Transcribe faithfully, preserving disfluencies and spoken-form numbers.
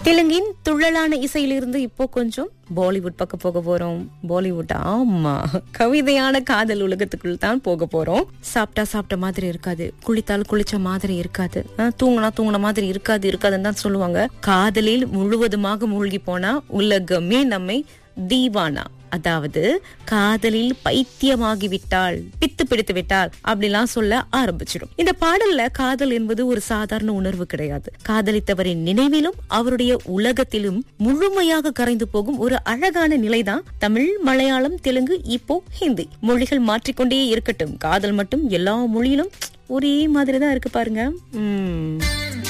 தெலுங்கின் துள்ளலான இசையிலிருந்து இப்போ கொஞ்சம் பாலிவுட் பக்கம் போக போறோம். பாலிவுட், ஆமா, கவிதையான காதல் உலகத்துக்குள் தான் போக போறோம். சாப்பிட்டா சாப்பிட்ட மாதிரி இருக்காது, குளித்தால் குளிச்ச மாதிரி இருக்காது, தூங்கினா தூங்கின மாதிரி இருக்காது இருக்காதுன்னு தான் சொல்லுவாங்க. காதலில் முழுவதுமாக மூழ்கி போனா உலகமே நம்மை தீவானா, அதாவது காதலில் பைத்தியமாகி விட்டால், பித்து பிடித்து விட்டால் அப்படிலாம் சொல்ல ஆரம்பிச்சிடும். இந்த பாடல்ல காதல் என்பது ஒரு சாதாரண உணர்வு கிடையாது. காதலித்தவரின் நினைவிலும் அவருடைய உலகத்திலும் முழுமையாக கரைந்து போகும் ஒரு அழகான நிலைதான் தமிழ், மலையாளம், தெலுங்கு, இப்போ ஹிந்தி. மொழிகள் மாற்றிக்கொண்டே இருக்கட்டும், காதல் மட்டும் எல்லா மொழியிலும் ஒரே மாதிரிதான் இருக்கு பாருங்க. உம்